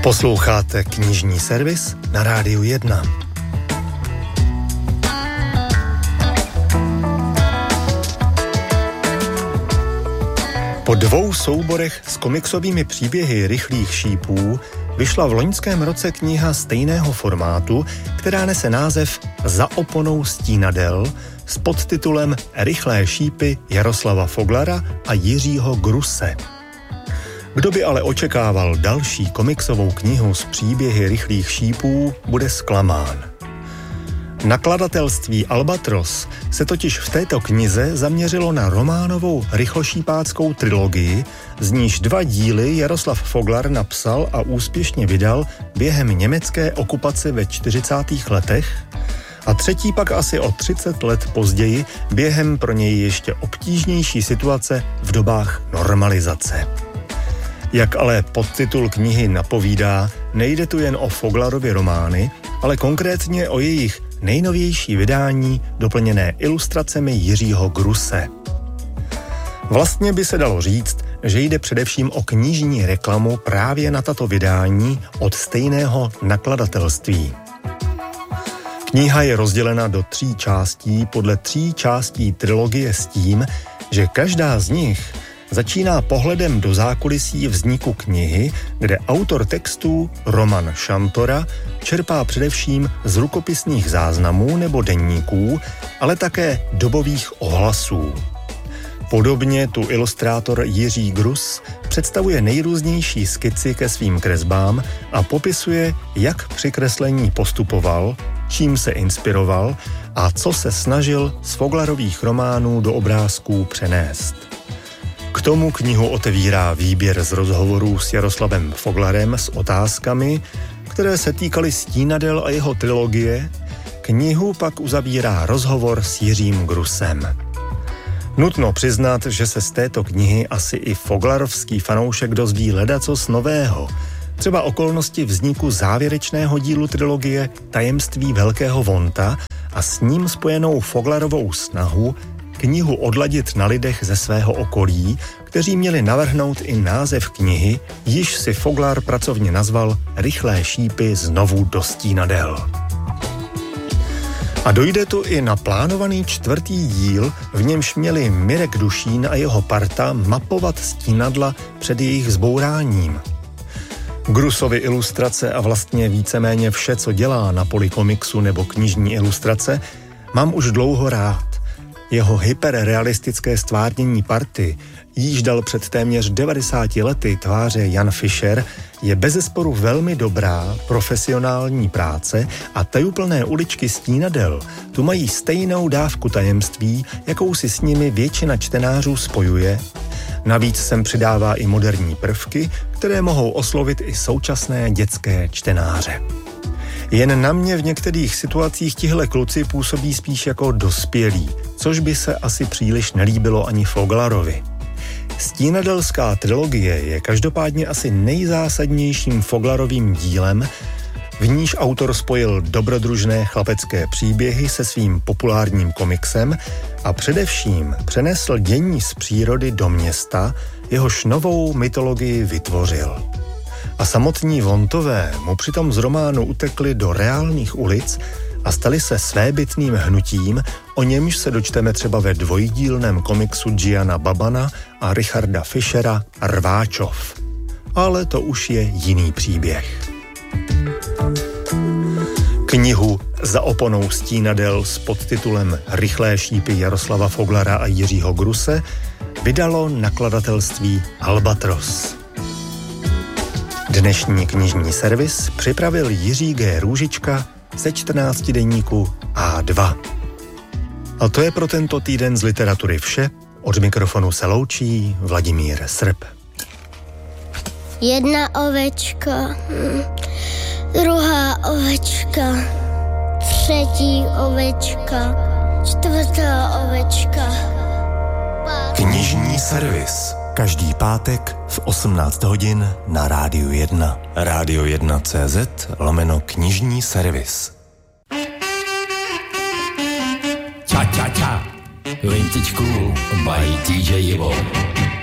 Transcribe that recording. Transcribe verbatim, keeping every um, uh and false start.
Posloucháte knižní servis na Rádiu jedna. Po dvou souborech s komiksovými příběhy rychlých šípů vyšla v loňském roce kniha stejného formátu, která nese název Za oponou stínadel s podtitulem Rychlé šípy Jaroslava Foglara a Jiřího Gruse. Kdo by ale očekával další komiksovou knihu s příběhy rychlých šípů, bude zklamán. Nakladatelství Albatros se totiž v této knize zaměřilo na románovou rychlošípáckou trilogii, z níž dva díly Jaroslav Foglar napsal a úspěšně vydal během německé okupace ve čtyřicátých letech a třetí pak asi o třicet let později během pro něj ještě obtížnější situace v dobách normalizace. Jak ale podtitul knihy napovídá, nejde tu jen o Foglarovy romány, ale konkrétně o jejich nejnovější vydání doplněné ilustracemi Jiřího Gruse. Vlastně by se dalo říct, že jde především o knižní reklamu právě na tato vydání od stejného nakladatelství. Kniha je rozdělena do tří částí podle tří částí trilogie s tím, že každá z nich začíná pohledem do zákulisí vzniku knihy, kde autor textů Roman Šantora čerpá především z rukopisných záznamů nebo deníků, ale také dobových ohlasů. Podobně tu ilustrátor Jiří Grus představuje nejrůznější skici ke svým kresbám a popisuje, jak při kreslení postupoval, čím se inspiroval a co se snažil z Foglarových románů do obrázků přenést. K tomu knihu otevírá výběr z rozhovorů s Jaroslavem Foglarem s otázkami, které se týkaly stínadel a jeho trilogie. Knihu pak uzavírá rozhovor s Jiřím Grusem. Nutno přiznat, že se z této knihy asi i foglarovský fanoušek dozví ledacos nového, třeba okolnosti vzniku závěrečného dílu trilogie Tajemství velkého vonta a s ním spojenou Foglarovou snahu knihu odladit na lidech ze svého okolí, kteří měli navrhnout i název knihy, již si Foglar pracovně nazval Rychlé šípy znovu do stínadel. A dojde tu i na plánovaný čtvrtý díl, v němž měli Mirek Dušín a jeho parta mapovat stínadla před jejich zbouráním. Grusovy ilustrace a vlastně víceméně vše, co dělá na poli komiksu nebo knižní ilustrace, mám už dlouho rád. Jeho hyperrealistické stvárnění party, jíž dal před téměř devadesáti lety tváře Jan Fischer, je bezesporu velmi dobrá profesionální práce a tajuplné uličky stínadel tu mají stejnou dávku tajemství, jakou si s nimi většina čtenářů spojuje. Navíc sem přidává i moderní prvky, které mohou oslovit i současné dětské čtenáře. Jen na mě v některých situacích tihle kluci působí spíš jako dospělí, což by se asi příliš nelíbilo ani Foglarovi. Stínadelská trilogie je každopádně asi nejzásadnějším Foglarovým dílem, v níž autor spojil dobrodružné chlapecké příběhy se svým populárním komiksem a především přenesl dění z přírody do města, jehož novou mytologii vytvořil. A samotní Vontové mu přitom z románu utekli do reálných ulic a stali se svébytným hnutím, o němž se dočteme třeba ve dvojdílném komiksu Giana Babana a Richarda Fischera Rváčov. Ale to už je jiný příběh. Knihu Za oponou stínadel s podtitulem Rychlé šípy Jaroslava Foglara a Jiřího Gruse vydalo nakladatelství Albatros. Dnešní knižní servis připravil Jiří G. Růžička ze čtrnácti deníku A dva. A to je pro tento týden z literatury vše. Od mikrofonu se loučí Vladimír Srb. Jedna ovečka, druhá ovečka, třetí ovečka, čtvrtá ovečka. Knižní servis. Každý pátek v osmnáct hodin na Rádiu jedna. Rádio jedna tečka cé zet lomeno knižní servis. Cha cha cha. Vintage Cool by D J Ivo.